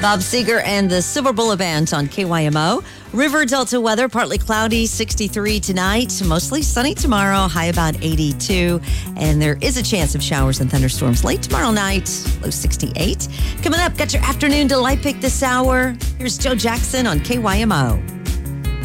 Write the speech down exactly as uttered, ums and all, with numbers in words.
Bob Seger and the Silver Bullet Band on K Y M O. River Delta weather, partly cloudy, sixty-three tonight, mostly sunny tomorrow, high about eighty-two. And there is a chance of showers and thunderstorms late tomorrow night, low sixty-eight. Coming up, got your afternoon delight pick this hour. Here's Joe Jackson on K Y M O.